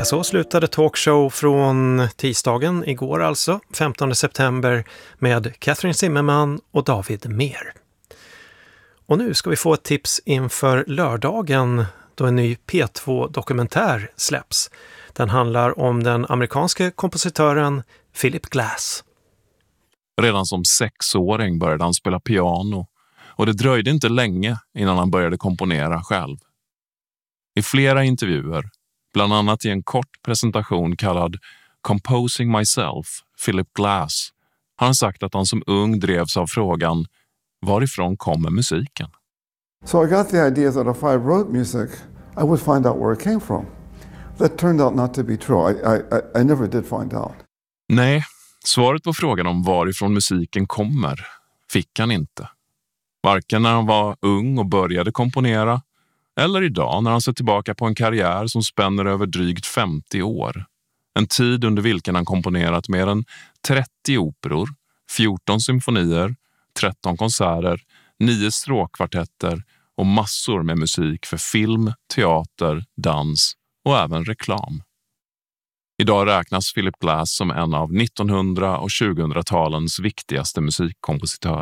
Så slutade talkshow från tisdagen igår alltså, 15 september med Catherine Zimmerman och David Mehr. Och nu ska vi få ett tips inför lördagen då en ny P2-dokumentär släpps. Den handlar om den amerikanske kompositören Philip Glass. Redan som 6-åring började han spela piano och det dröjde inte länge innan han började komponera själv. I flera intervjuer, bland annat i en kort presentation kallad Composing Myself, Philip Glass, har han sagt att han som ung drevs av frågan: varifrån kommer musiken? So I got the idea that if I wrote music, I would find out where it came from. That turned out not to be true. I never did find out. Nej, svaret på frågan om varifrån musiken kommer fick han inte. Varken när han var ung och började komponera, eller idag när han ser tillbaka på en karriär som spänner över drygt 50 år. En tid under vilken han komponerat mer än 30 operor, 14 symfonier, 13 konserter, 9 stråkkvartetter och massor med musik för film, teater, dans och även reklam. Idag räknas Philip Glass som en av 1900- och 2000-talens viktigaste musikkompositörer.